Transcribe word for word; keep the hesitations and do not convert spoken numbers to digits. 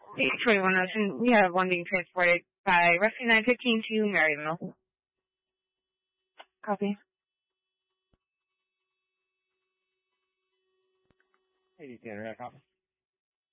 eight twenty-one Ocean, we have one being transported by Rescue nine fifteen to Maryville. Copy. Hey, Tanner, copy.